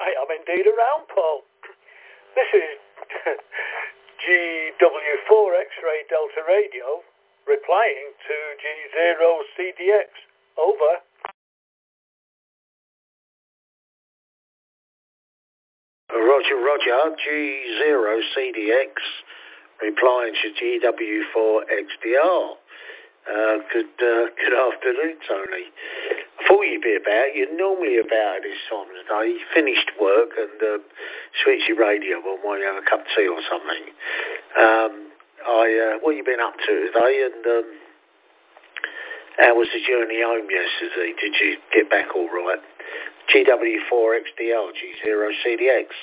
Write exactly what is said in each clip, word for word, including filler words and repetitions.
I am indeed around, Paul. This is G W four X-Ray Delta Radio replying to G zero C D X. Over. Roger, Roger. G zero C D X replying to G W four X D R. Uh, good, uh, good afternoon, Tony. I thought you'd be about. You're normally about this time of the day. You finished work and uh, switch your radio on while you have a cup of tea or something. Um, I, uh, what you been up to today? And um, how was the journey home yesterday? Did you get back all right? G W four X D R, G zero C D X.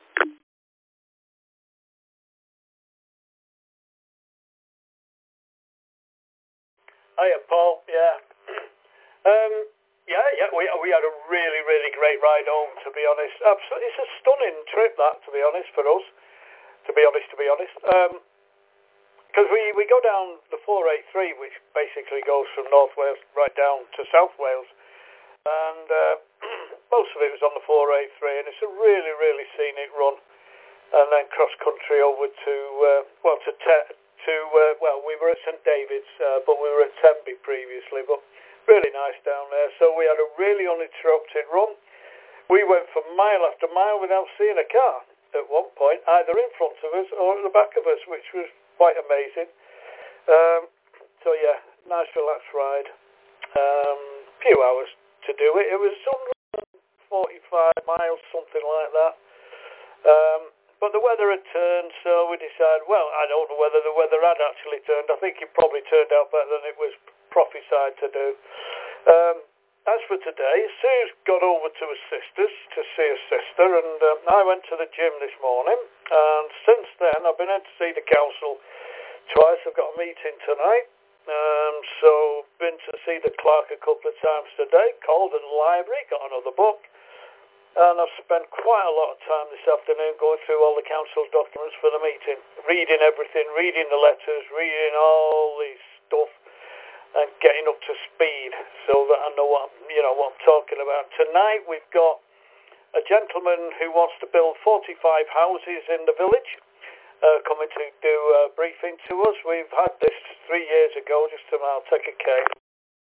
Hiya, Paul. Yeah. Um, yeah, yeah. We we had a really, really great ride home. To be honest, absolutely, it's a stunning trip. That, to be honest, for us. To be honest, to be honest, because um, we we go down the four eighty-three, which basically goes from North Wales right down to South Wales, and uh, most of it was on the four eighty-three, and it's a really, really scenic run, and then cross country over to uh, well to. Te- To uh, well, we were at St David's, uh, but we were at Tenby previously. But really nice down there. So we had a really uninterrupted run. We went for mile after mile without seeing a car at one point, either in front of us or at the back of us, which was quite amazing. Um, so yeah, nice relaxed ride. Um, few hours to do it. It was one hundred forty-five miles, something like that. Um, But the weather had turned, so we decided, well, I don't know whether the weather had actually turned. I think it probably turned out better than it was prophesied to do. Um, as for today, Sue's got over to her sister's to see her sister, and um, I went to the gym this morning. And since then, I've been in to see the council twice. I've got a meeting tonight. Um, so, been to see the clerk a couple of times today, called at the library, got another book. And I've spent quite a lot of time this afternoon going through all the council's documents for the meeting, reading everything, reading the letters, reading all this stuff, and getting up to speed so that I know what I'm, you know what I'm talking about. Tonight we've got a gentleman who wants to build forty-five houses in the village, uh, coming to do a briefing to us. We've had this three years ago. Just a minute, I'll take a cake.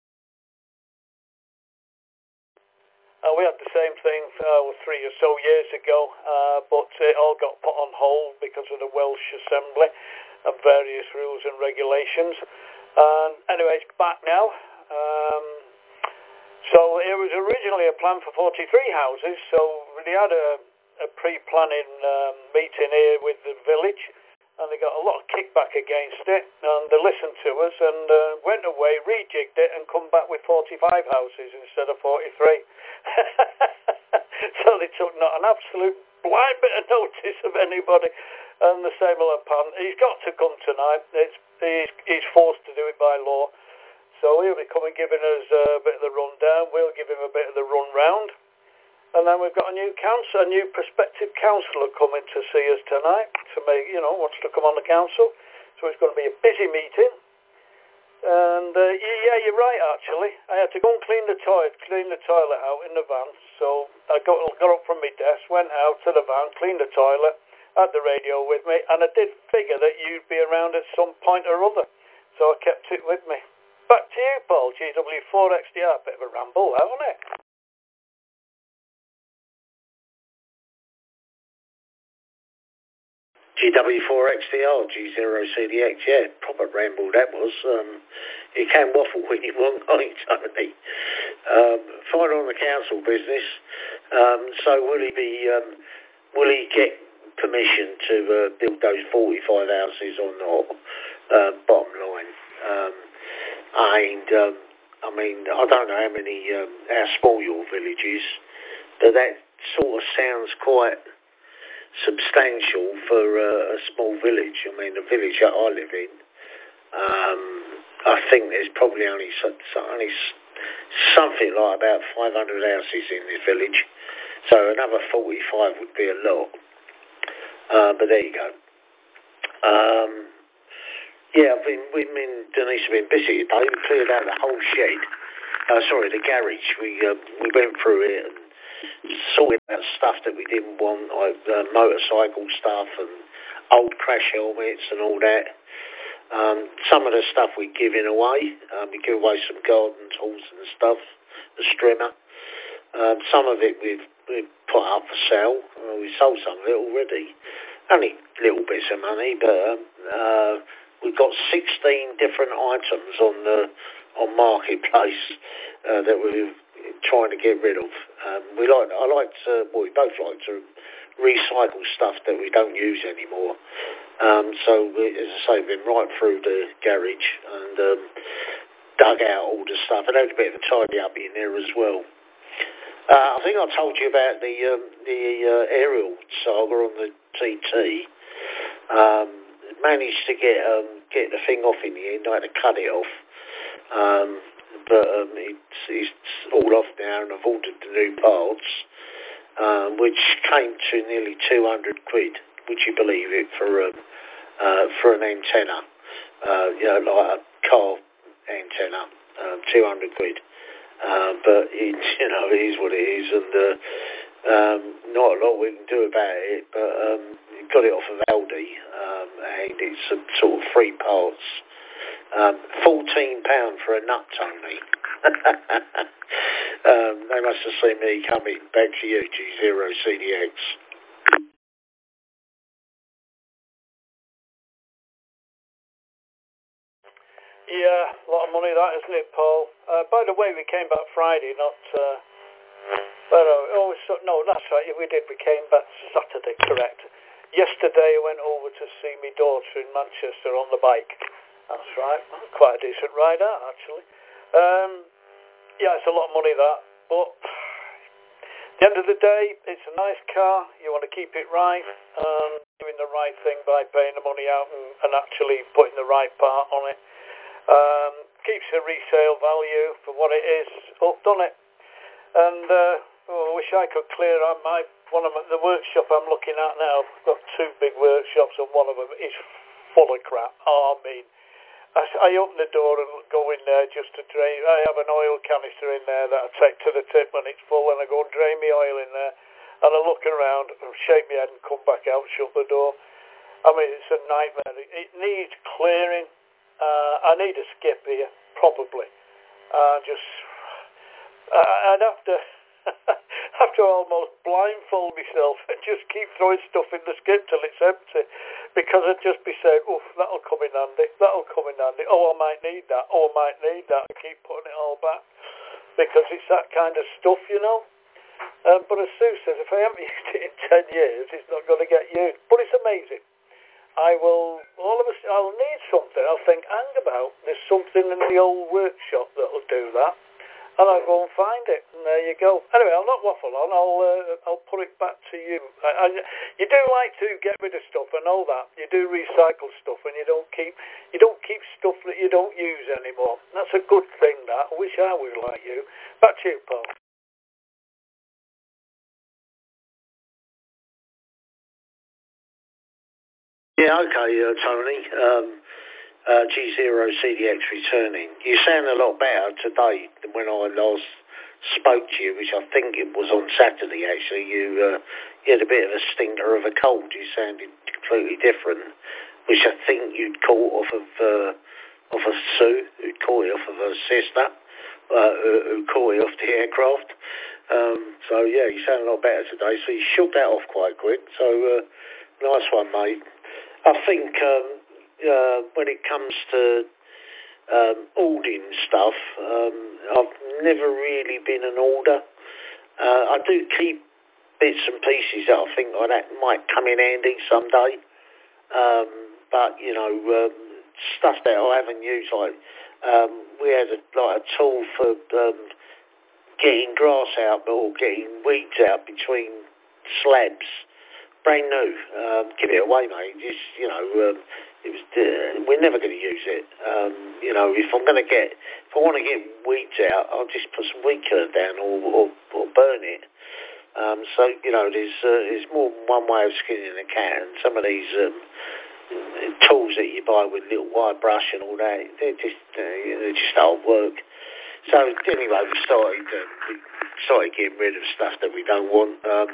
Uh, we had the same thing uh, three or so years ago, uh, but it all got put on hold because of the Welsh Assembly and various rules and regulations. And anyway, it's back now. Um, so it was originally a plan for forty-three houses, so they had a, a pre-planning um, meeting here with the village, and they got a lot of kickback against it, and they listened to us and uh, went away, rejigged it, and come back with forty-five houses instead of forty-three. So they took not an absolute blind bit of notice of anybody. And the same will happen. He's got to come tonight. It's, he's, he's forced to do it by law. So he'll be coming giving us a bit of the rundown. We'll give him a bit of the run round. And then we've got a new council, a new prospective councillor coming to see us tonight to make, you know, wants to come on the council. So it's going to be a busy meeting. And uh, yeah, you're right. Actually, I had to go and clean the toilet, clean the toilet out in the van. So I got got up from my desk, went out to the van, cleaned the toilet, had the radio with me, and I did figure that you'd be around at some point or other. So I kept it with me. Back to you, Paul. G W four X D R. Bit of a ramble, haven't it? G W four X D R, G zero C D X, yeah, proper ramble that was. Um, you can waffle when you want, can't you, Tony? Um, fine on the council business. Um, so will he be, um, will he get permission to uh, build those forty-five houses or not? Uh, bottom line. Um, and, um, I mean, I don't know how many, um, how small your village is, but that sort of sounds quite substantial for uh, a small village. I mean, the village that I live in, um, I think there's probably only, so, so only something like about five hundred houses in this village. So another forty-five would be a lot. Uh, but there you go. Um, yeah, I've been, we've been, Denise have been busy today. We cleared out the whole shed. Uh, sorry, the garage. We uh, we went through it and sorting out stuff that we didn't want, like uh, motorcycle stuff and old crash helmets and all that. Um, some of the stuff we're giving away, um, we give away some garden tools and stuff, the strimmer. Um, some of it we've, we've put up for sale. Uh, we sold some of it already. Only little bits of money, but um, uh, we've got sixteen different items on the on Marketplace uh, that we're trying to get rid of. Um, we like, I like to, well, we both like to recycle stuff that we don't use anymore. Um, so, we, as I say, we've been right through the garage and um, dug out all the stuff. And had a bit of a tidy up in there as well. Uh, I think I told you about the um, the uh, aerial saga on the T T. Um, managed to get um, get the thing off in the end. I had to cut it off. Um, but um, it's, it's all off now, and I've ordered the new parts, um, which came to nearly two hundred quid. Would you believe it, for um, uh, for an antenna, uh, you know, like a car antenna, um, two hundred quid. Uh, but it, you know, it is what it is, and uh, um, not a lot we can do about it. But um, got it off of Aldi, um, and it's some sort of three parts. Um, fourteen pound for a nut, Tony. um, they must have seen me coming. Back to you, G zero C D X. Yeah, a lot of money that, isn't it, Paul? Uh, by the way, we came back Friday, not... Uh, well, oh, so, no, that's right, we did. We came back Saturday, correct. Yesterday I went over to see my daughter in Manchester on the bike. That's right. Quite a decent ride out, actually. Um, yeah, it's a lot of money, that. But at the end of the day, it's a nice car. You want to keep it right. Um, doing the right thing by paying the money out and, and actually putting the right part on it. Um, keeps the resale value for what it is up, done it. And uh, oh, I wish I could clear out my one of my, the workshop I'm looking at now. I've got two big workshops, and one of them is full of crap. Oh, I mean, I, I open the door and go in there just to drain. I have an oil canister in there that I take to the tip when it's full, and I go and drain my oil in there. And I look around, and shake my head, and come back out, shut the door. I mean, it's a nightmare. It needs clearing. Uh, I need a skip here, probably. Uh, just, uh, I'd have to, have to almost blindfold myself and just keep throwing stuff in the skip till it's empty, because I'd just be saying, "Oof, that'll come in handy. That'll come in handy. Oh, I might need that. Oh, I might need that." And keep putting it all back because it's that kind of stuff, you know. Um, but as Sue says, if I haven't used it in ten years, it's not going to get used. But it's amazing. I will, all of us, I'll need something. I'll think, hang about, there's something in the old workshop that'll do that. And I'll go and find it. And there you go. Anyway, I'll not waffle on. I'll uh, I'll put it back to you. I, I, you do like to get rid of stuff, I know that. You do recycle stuff, and you don't keep you don't keep stuff that you don't use anymore. That's a good thing, that. I wish I was like you. Back to you, Paul. Yeah, okay, uh, Tony. Um, uh, G zero C D X returning. You sound a lot better today than when I last spoke to you, which I think it was on Saturday, actually. You, uh, you had a bit of a stinker of a cold. You sounded completely different, which I think you'd caught off of, uh, off of Sue, who'd caught it off of her sister, uh, who caught it off the aircraft. Um, so, yeah, you sound a lot better today. So you shook that off quite quick. So, uh, nice one, mate. I think um, uh, when it comes to um, ordering stuff, um, I've never really been an order. Uh, I do keep bits and pieces that I think like that might come in handy someday. Um, but, you know, um, stuff that I haven't used, like um, we had a, like a tool for um, getting grass out or getting weeds out between slabs. Brand new. Um, give it away, mate. Just, you know, um, it was. Uh, we're never going to use it. Um, you know, if I'm going to get, if I want to get weeds out, I'll just put some weed killer down or, or, or burn it. Um, so, you know, there's uh, there's more than one way of skinning a cat, and some of these um, tools that you buy with little wire brush and all that, they're just uh, they're just old work. So anyway, we started. Uh, we, started getting rid of stuff that we don't want. Um,